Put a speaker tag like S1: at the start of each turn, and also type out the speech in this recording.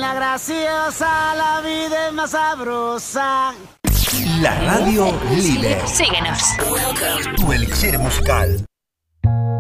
S1: niña graciosa, la vida es más sabrosa.
S2: La radio líder.
S3: Síguenos.
S2: Tu elixir musical.